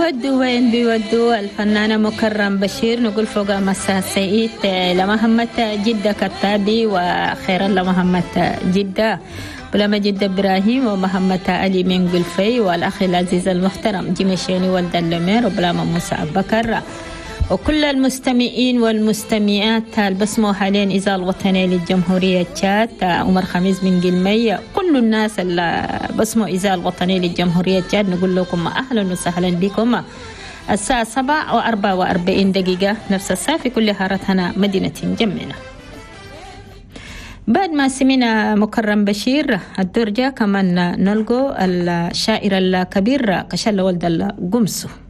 وين بيودوا الفنانة مكرم بشير؟ نقول فوق مساء سعيد لمهمة جدة كتابي، وخيرا لمهمة جدة بلما جدة إبراهيم، ومهمة علي من قلفي، والأخ العزيز المحترم جيمشيني ولد اللمير، وبلما موسى بكر، وكل المستمعين والمستمعات البسموا حاليا إذاعة الوطنية للجمهورية تشاد عمر خميس من قلمي. كل الناس اللي بسموا إذاعة الوطنية للجمهورية تشاد نقول لكم أهلا وسهلا بكم. الساعة 7:44 نفس الساعة في كل حارتنا مدينة جمينة. بعد ما سمعنا مكرم بشير الدرجة كمان نلقوا الشاعر الكبير كشل ولد القمسو.